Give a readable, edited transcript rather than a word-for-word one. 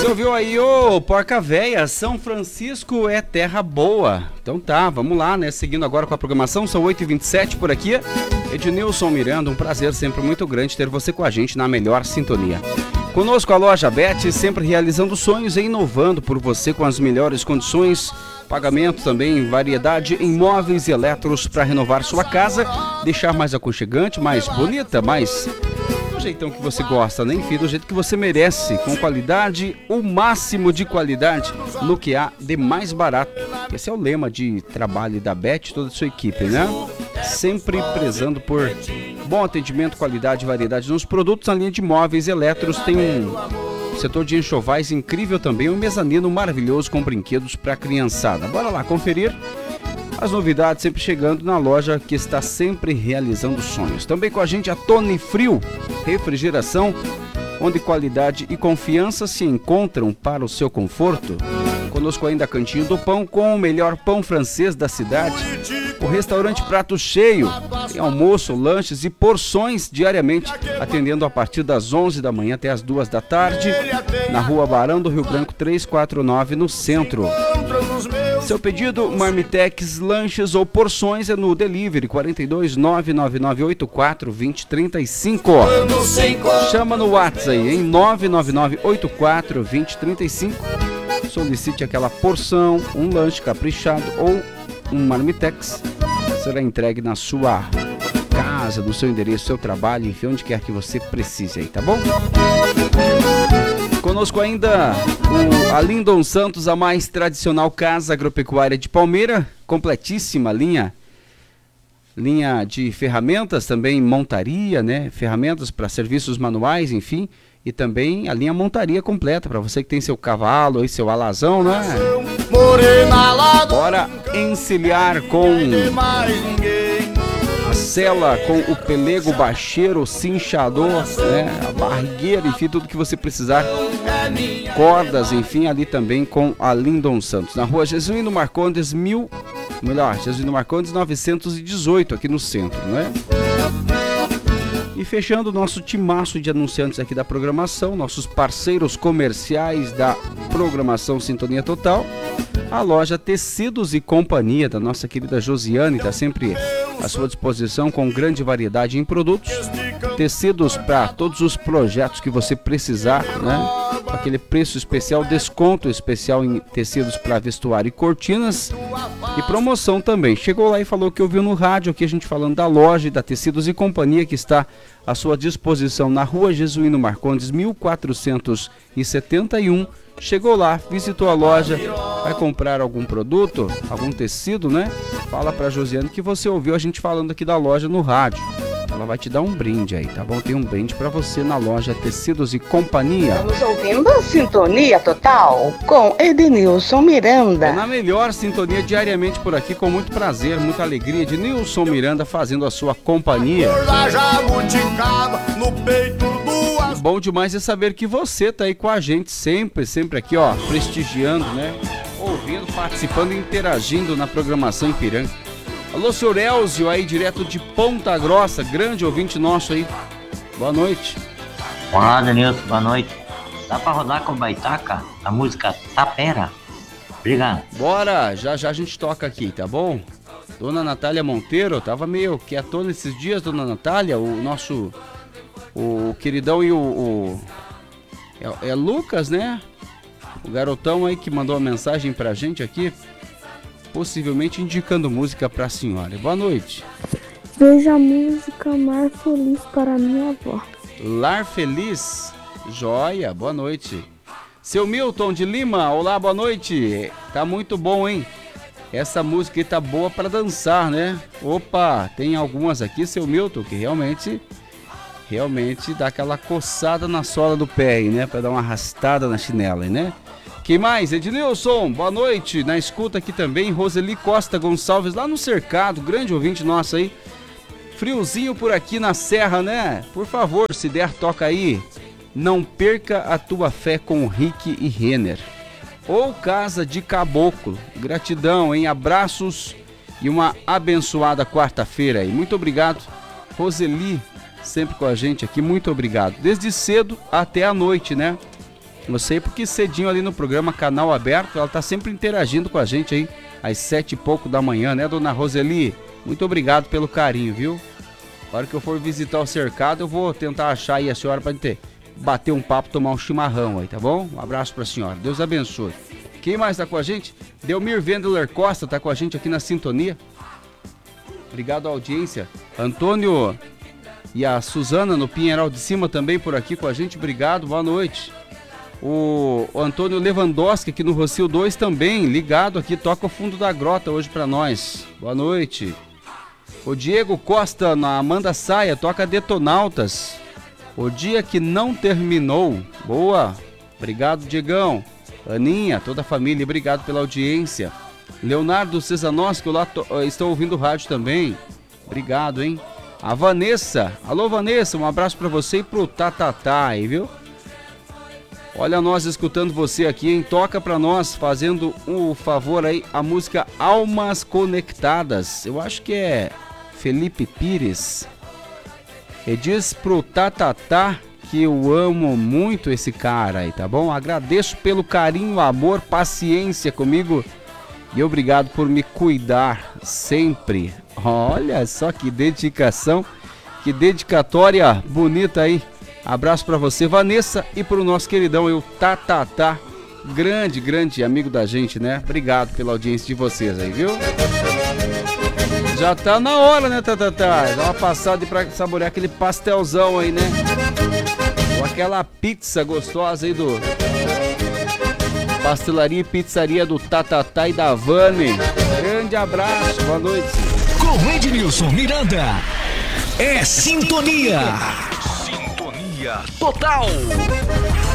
Você ouviu aí, ô Porca Véia, São Francisco é terra boa. Então tá, vamos lá, né? Seguindo agora com a programação, são 8h27 por aqui. Ednilson Miranda, um prazer sempre muito grande ter você com a gente na melhor sintonia. Conosco a loja Bet, sempre realizando sonhos e inovando por você com as melhores condições. Pagamento também, variedade em móveis e eletros para renovar sua casa, deixar mais aconchegante, mais bonita, mais do jeitão que você gosta, né? Enfim, do jeito que você merece, com qualidade, o máximo de qualidade no que há de mais barato. Esse é o lema de trabalho da Bet e toda a sua equipe, né? Sempre prezando por bom atendimento, qualidade e variedade nos produtos. Na linha de móveis e eletros tem um setor de enxovais incrível também, um mezanino maravilhoso com brinquedos para a criançada. Bora lá conferir as novidades sempre chegando na loja que está sempre realizando sonhos. Também com a gente a Tony Frio, refrigeração, onde qualidade e confiança se encontram para o seu conforto. Conosco ainda a Cantinho do Pão, com o melhor pão francês da cidade. O restaurante Prato Cheio, tem almoço, lanches e porções diariamente, atendendo a partir das 11 da manhã até as 2 da tarde, na Rua Barão do Rio Branco 349, no centro. Seu pedido, Marmitex, lanches ou porções é no delivery 42 99984 2035. Chama no WhatsApp aí, em 99984 2035. Solicite aquela porção, um lanche caprichado ou um Marmitex. Será entregue na sua casa, no seu endereço, seu trabalho, enfim, onde quer que você precise aí, tá bom? Conosco ainda a Lindon Santos, a mais tradicional casa agropecuária de Palmeira, completíssima linha de ferramentas, também montaria, né? Ferramentas para serviços manuais, enfim, e também a linha montaria completa para você que tem seu cavalo e seu alazão, né? Bora encilhar com a sela, com o pelego baixeiro, o cinchador, né? A barrigueira, enfim, tudo que você precisar. Cordas, enfim, ali também com a Lindon Santos. Na rua Jesuíno Marcondes, Jesuíno Marcondes 918, aqui no centro, né? E fechando o nosso timaço de anunciantes aqui da programação, nossos parceiros comerciais da programação Sintonia Total, a loja Tecidos e Companhia da nossa querida Josiane, está sempre à sua disposição com grande variedade em produtos, tecidos para todos os projetos que você precisar, né? Aquele preço especial, desconto especial em tecidos para vestuário e cortinas e promoção também. Chegou lá e falou que ouviu no rádio aqui a gente falando da loja e da Tecidos e Companhia, que está à sua disposição na rua Jesuíno Marcondes 1471. Chegou lá, visitou a loja, vai comprar algum produto, algum tecido, né? Fala pra Josiane que você ouviu a gente falando aqui da loja no rádio. Ela vai te dar um brinde aí, tá bom? Tem um brinde pra você na loja Tecidos e Companhia. Estamos ouvindo a Sintonia Total com Ednilson Miranda. É na melhor sintonia diariamente por aqui, com muito prazer, muita alegria. Ednilson Miranda fazendo a sua companhia. Bom demais é saber que você tá aí com a gente sempre aqui, ó, prestigiando, né? Ouvindo, participando e interagindo na programação Ipiranga. Alô, senhor Elzio aí, direto de Ponta Grossa, grande ouvinte nosso aí. Boa noite. Olá, Denilson, boa noite. Dá pra rodar com Baitaca a música Tapera? Obrigado. Bora, já a gente toca aqui, tá bom? Dona Natália Monteiro, tava meio quietona esses dias, Dona Natália, o queridão e é Lucas, né? O garotão aí que mandou uma mensagem pra gente aqui, possivelmente indicando música pra senhora. Boa noite. Veja a música Lar Feliz para minha avó. Lar Feliz? Joia, boa noite. Seu Milton de Lima, olá, boa noite. Tá muito bom, hein? Essa música aí tá boa pra dançar, né? Opa, tem algumas aqui, seu Milton, que realmente dá aquela coçada na sola do pé aí, né? Pra dar uma arrastada na chinela aí, né? Quem mais? Ednilson, boa noite. Na escuta aqui também, Roseli Costa Gonçalves, lá no Cercado, grande ouvinte nosso aí. Friozinho por aqui na serra, né? Por favor, se der, toca aí. Não perca a tua fé com Rick e Renner. Ou Casa de Caboclo. Gratidão, hein? Abraços e uma abençoada quarta-feira aí. Muito obrigado, Roseli, sempre com a gente aqui. Muito obrigado. Desde cedo até a noite, né? Eu sei porque cedinho ali no programa Canal Aberto, ela tá sempre interagindo com a gente aí, às 7 e pouco da manhã, né, dona Roseli? Muito obrigado pelo carinho, viu? A hora que eu for visitar o cercado, eu vou tentar achar aí a senhora pra gente bater um papo, tomar um chimarrão aí, tá bom? Um abraço pra senhora, Deus abençoe. Quem mais tá com a gente? Delmir Wendler Costa tá com a gente aqui na sintonia. Obrigado à audiência. Antônio e a Suzana no Pinheiral de Cima também por aqui com a gente, obrigado, boa noite. O Antônio Lewandowski aqui no Rocio 2 também, ligado aqui, toca o fundo da grota hoje pra nós. Boa noite. O Diego Costa na Amanda Saia, toca Detonautas. O dia que não terminou. Boa. Obrigado, Diegão. Aninha, toda a família, obrigado pela audiência. Leonardo Cesanosco, lá estou ouvindo o rádio também. Obrigado, hein? A Vanessa. Alô, Vanessa, um abraço pra você e pro Tatatá aí, viu? Olha nós escutando você aqui, hein? Toca pra nós, fazendo um favor aí, a música Almas Conectadas. Eu acho que é Felipe Pires. E diz pro Tatatá que eu amo muito esse cara aí, tá bom? Agradeço pelo carinho, amor, paciência comigo e obrigado por me cuidar sempre. Olha só que dedicação, que dedicatória bonita aí. Abraço pra você, Vanessa, e pro nosso queridão, eu, Tatatá, grande amigo da gente, né? Obrigado pela audiência de vocês aí, viu? Já tá na hora, né, Tatatá? Dá uma passada pra saborear aquele pastelzão aí, né? Ou aquela pizza gostosa aí do Pastelaria e Pizzaria do Tatatá e da Vani. Grande abraço, boa noite. Com Ednilson Miranda, é Sintonia. Total.